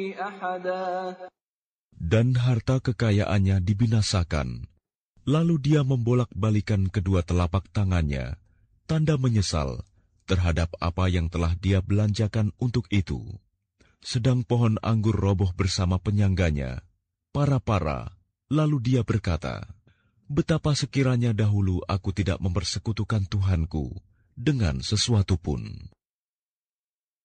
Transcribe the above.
أحدا. Dan harta kekayaannya dibinasakan. Lalu dia membolak-balikan kedua telapak tangannya, tanda menyesal terhadap apa yang telah dia belanjakan untuk itu. Sedang pohon anggur roboh bersama penyangganya, para-para, lalu dia berkata, "Betapa sekiranya dahulu aku tidak mempersekutukan Tuhanku dengan sesuatu pun."